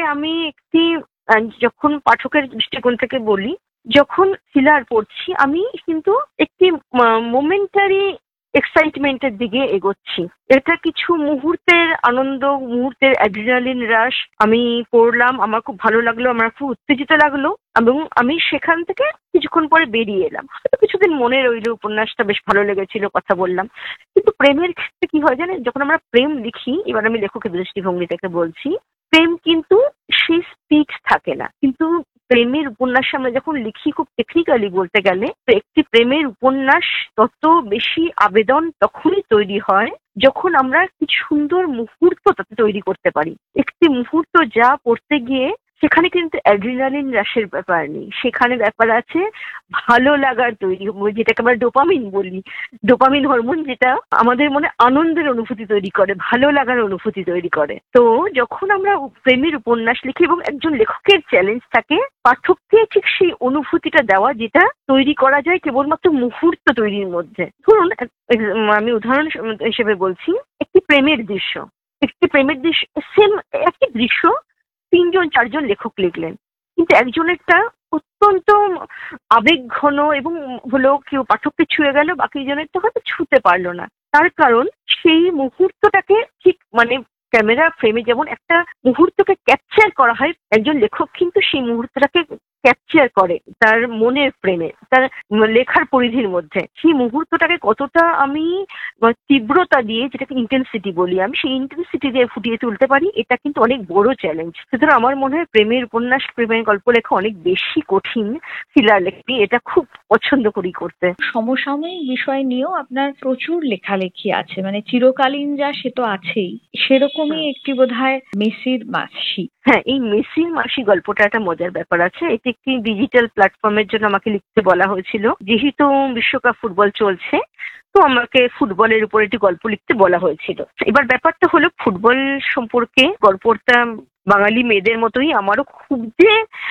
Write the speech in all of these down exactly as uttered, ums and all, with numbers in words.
আমি একটি আহ, যখন পাঠকের দৃষ্টিকোণ থেকে বলি, যখন থ্রিলার পড়ছি আমি কিন্তু একটি মোমেন্টারি এক্সাইটমেন্টের দিকে এগোচ্ছি। এটা কিছু মুহূর্তের আনন্দ, মুহূর্তের অ্যাড্রিনালিন রাশ। আমি পড়লাম, আমার খুব ভালো লাগলো, আমার খুব উত্তেজিত লাগলো, এবং আমি সেখান থেকে কিছুক্ষণ পরে বেরিয়ে এলাম। হয়তো কিছুদিন মনে রইলো উপন্যাসটা বেশ ভালো লেগেছিল, কথা বললাম। কিন্তু প্রেমের ক্ষেত্রে কি হয় জানেন, যখন আমরা প্রেম লিখি, এবার আমি লেখকের দৃষ্টিভঙ্গি থেকে বলছি, প্রেম কিন্তু সেই স্পিচ থাকে না। কিন্তু প্রেমের উপন্যাস আমরা যখন লিখি, খুব টেকনিক্যালি বলতে গেলে, তো একটি প্রেমের উপন্যাস তত বেশি আবেদন তখনই তৈরি হয় যখন আমরা কিছু সুন্দর মুহূর্ত তাতে তৈরি করতে পারি। একটি মুহূর্ত যা পড়তে গিয়ে সেখানে কিন্তু অ্যাড্রিনালিন রাশের ব্যাপার নেই, সেখানে ব্যাপার আছে ভালো লাগার তৈরি, যেটাকে আমরা ডোপামিন বলি। ডোপামিন হরমোন, যেটা আমাদের মনে আনন্দের অনুভূতি তৈরি করে, ভালো লাগার অনুভূতি তৈরি করে। তো যখন আমরা প্রেমের উপন্যাস লিখি এবং একজন লেখকের চ্যালেঞ্জ থাকে পাঠককে ঠিক সেই অনুভূতিটা দেওয়া, যেটা তৈরি করা যায় কেবলমাত্র মুহূর্ত তৈরির মধ্যে। ধরুন, আমি উদাহরণ হিসেবে বলছি, একটি প্রেমের দৃশ্য, একটি প্রেমের দৃশ্য, সেম একটি দৃশ্য তিনজন চারজন লেখক লিখলেন, কিন্তু একজনেরটা অত্যন্ত আবেগ ঘন এবং হলো কেউ পাঠককে ছুঁয়ে গেল, বাকি জনেরটা হয়তো ছুঁতে পারলো না। তার কারণ সেই মুহূর্তটাকে ঠিক মানে ক্যামেরা ফ্রেমে যেমন একটা মুহূর্তকে ক্যাপচার করা হয়, একজন লেখক কিন্তু সেই মুহূর্তটাকে ক্যাপচার করে তার মনের ফ্রেমে, তার লেখার পরিধির মধ্যে। সেই মুহূর্তটাকে কতটা আমি তীব্রতা দিয়ে, যেটাকে ইন্টেন্সিটি বলি, আমি সেই ইন্টেন্সিটি দিয়ে ফুটিয়ে তুলতে পারি, এটা কিন্তু অনেক বড় চ্যালেঞ্জ। সুতরাং আমার মনে হয় প্রেমের উপন্যাস, প্রেমের গল্প লেখা অনেক বেশি কঠিন থ্রিলার লেখা, এটা খুব পছন্দ করি করতে। সমসাময়িক বিষয় নিয়েও আপনার প্রচুর লেখালেখি আছে, মানে চিরকালীন যা সে তো আছেই, সেরকমই একটি বোধহয় মেসির মাসি। হ্যাঁ, এই মেসির মাসি গল্পটা একটা মজার ব্যাপার আছে। এটি একটি ডিজিটাল প্ল্যাটফর্মের জন্য আমাকে লিখতে বলা হয়েছিল। যেহেতু বিশ্বকাপ ফুটবল চলছে, তো আমাকে ফুটবলের উপর একটি গল্প লিখতে বলা হয়েছিল। এবার ব্যাপারটা হলো, ফুটবল সম্পর্কে গল্পটা বাঙালি মেয়েদের মতোই আমারও খুব যে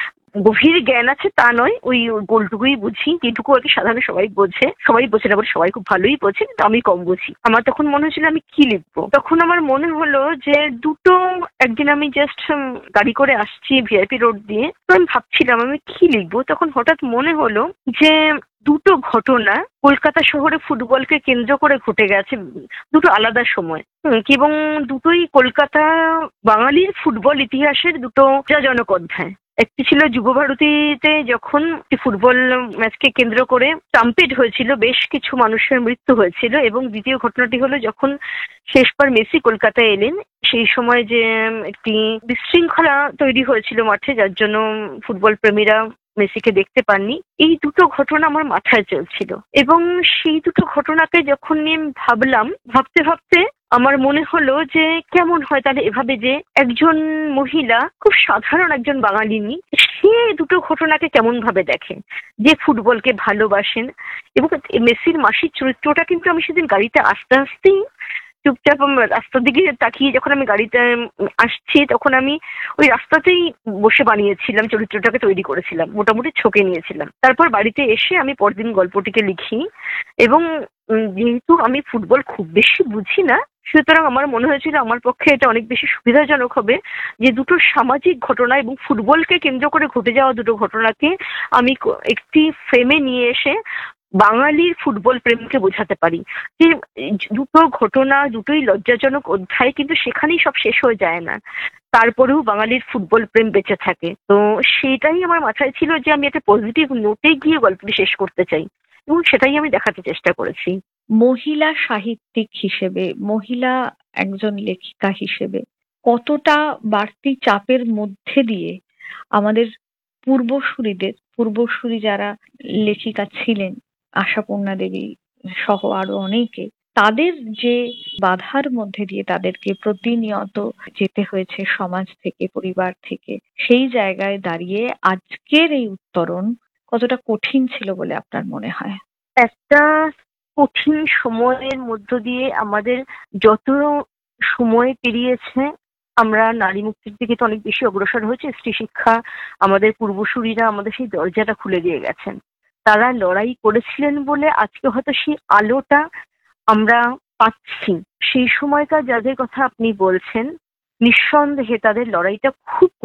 গভীর জ্ঞান আছে তা নয়, ওই গোলটুকুই বুঝি, যেটুকু আর কি সাধারণ সবাই বোঝে। সবাই বোঝে না বলে সবাই খুব ভালোই বোঝে, কিন্তু আমি কম বুঝি। আমার তখন মনে হচ্ছিল আমি কি লিখবো। তখন আমার মনে হলো যে দুটো, একদিন আমি জাস্ট গাড়ি করে আসছি ভিআইপি রোড দিয়ে, তো আমি ভাবছিলাম আমি কি লিখবো। তখন হঠাৎ মনে হলো যে দুটো ঘটনা কলকাতা শহরে ফুটবলকে কেন্দ্র করে ঘটে গেছে, দুটো আলাদা সময়, এবং দুটোই কলকাতা বাঙালির ফুটবল ইতিহাসের দুটো লজ্জাজনক অধ্যায়। একটি ছিল যুবভারতীতে যখন ফুটবল ম্যাচকে কেন্দ্র করে স্টাম্পেড হয়েছিল, বেশ কিছু মানুষের মৃত্যু হয়েছিল, এবং দ্বিতীয় ঘটনাটি হলো যখন শেষবার মেসি কলকাতায় এলেন, সেই সময় যে একটি বিশৃঙ্খলা তৈরি হয়েছিল মাঠে, যার জন্য ফুটবল প্রেমীরা মেসিকে দেখতে পাননি। এই দুটো ঘটনা আমার মাথায় চলছিল, এবং সেই দুটো ঘটনাকে যখন নিয়ে ভাবলাম, ভাবতে ভাবতে আমার মনে হলো যে কেমন হয় তাহলে এভাবে যে একজন মহিলা, খুব সাধারণ একজন বাঙালিনী, সে দুটো ঘটনাকে কেমন ভাবে দেখেন, যে ফুটবলকে ভালোবাসেন। এবং মেসির মাসির চরিত্রটা কিন্তু আমি সেদিন গাড়িতে আসতে আসতেই চুপচাপ রাস্তার দিকে তাকিয়ে, যখন আমি গাড়িতে আসছি তখন আমি ওই রাস্তাতেই বসে বানিয়েছিলাম, চরিত্রটাকে তৈরি করেছিলাম, মোটামুটি ছকে নিয়েছিলাম। তারপর বাড়িতে এসে আমি পরদিন গল্পটিকে লিখি, এবং যেহেতু আমি ফুটবল খুব বেশি বুঝি না, সুতরাং আমার মনে হয়েছিল আমার পক্ষে এটা অনেক বেশি সুবিধাজনক হবে যে দুটো সামাজিক ঘটনা এবং ফুটবলকে কেন্দ্র করে ঘটে যাওয়া দুটো ঘটনাকে আমি একটি ফ্রেমে নিয়ে এসে বাঙালির ফুটবল প্রেমকে বোঝাতে পারি। যে দুটো ঘটনা দুটোই লজ্জাজনক অধ্যায়, কিন্তু সেখানেই সব শেষ হয়ে যায় না, তারপরেও বাঙালির ফুটবল প্রেম বেঁচে থাকে। তো সেটাই আমার মাথায় ছিল যে আমি একটা পজিটিভ নোটে গিয়ে গল্পটি শেষ করতে চাই, এবং সেটাই আমি দেখাতে চেষ্টা করেছি। মহিলা সাহিত্যিক হিসেবে, মহিলা একজন লেখিকা হিসেবে কতটা বাড়তি চাপের মধ্যে দিয়ে আমাদের পূর্বসূরিদের, পূর্বসূরি যারা লেখিকা ছিলেন, আশাপূর্ণা দেবী সহ আরো অনেকে, তাদের যে বাধার মধ্যে দিয়ে তাদেরকে প্রতিনিয়ত যেতে হয়েছে সমাজ থেকে, পরিবার থেকে, সেই জায়গায় দাঁড়িয়ে আজকের এই উত্তরণ কতটা কঠিন ছিল বলে আপনার মনে হয়? একটা কঠিন সময়ের মধ্য দিয়ে আমাদের যত সময় পেরিয়েছে, আমরা নারী মুক্তির দিকে তো অনেক বেশি অগ্রসর হয়েছে। স্ত্রী শিক্ষা, আমাদের পূর্বসূরীরা আমাদের সেই দরজাটা খুলে দিয়ে গেছেন। তারা লড়াই করেছিলেন বলে আজকে হয়তো সেই আলোটা আমরা পাচ্ছি। সেই সময়কার যাদের কথা আপনি বলছেন, নিঃসন্দেহে তাদের লড়াইটা খুব